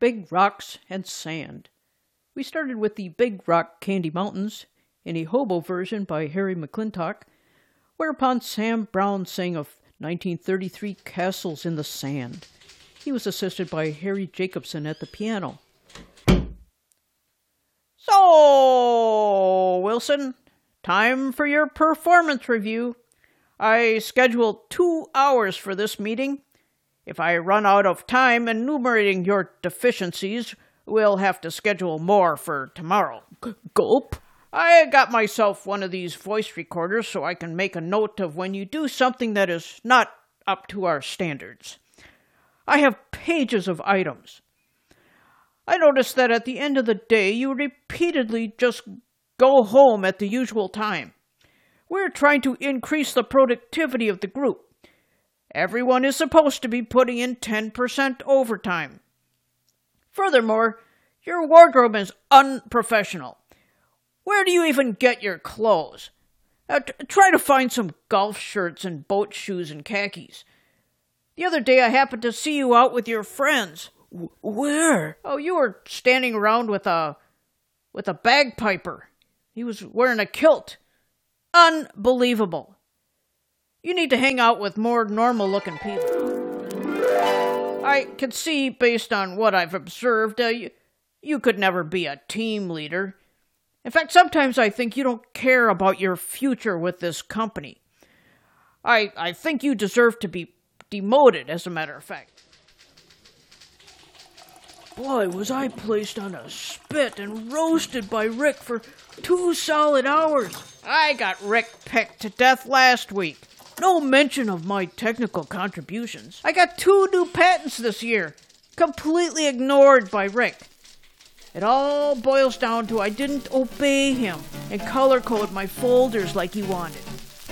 Big Rocks and Sand. We started with the Big Rock Candy Mountains in a hobo version by Harry McClintock, whereupon Sam Brown sang of 1933 Castles in the Sand. He was assisted by Harry Jacobson at the piano. So, Wilson, time for your performance review. I scheduled 2 hours for this meeting. If I run out of time enumerating your deficiencies, we'll have to schedule more for tomorrow. Gulp. I got myself one of these voice recorders so I can make a note of when you do something that is not up to our standards. I have pages of items. I noticed that at the end of the day, you repeatedly just go home at the usual time. We're trying to increase the productivity of the group. Everyone is supposed to be putting in 10% overtime. Furthermore, your wardrobe is unprofessional. Where do you even get your clothes? Try to find some golf shirts and boat shoes and khakis. The other day I happened to see you out with your friends. Where? Oh, you were standing around with a bagpiper. He was wearing a kilt. Unbelievable. You need to hang out with more normal-looking people. I can see, based on what I've observed, you could never be a team leader. In fact, sometimes I think you don't care about your future with this company. I think you deserve to be demoted, as a matter of fact. Boy, was I placed on a spit and roasted by Rick for 2 solid hours. I got Rick pecked to death last week. No mention of my technical contributions. I got 2 new patents this year, completely ignored by Rick. It all boils down to I didn't obey him and color code my folders like he wanted.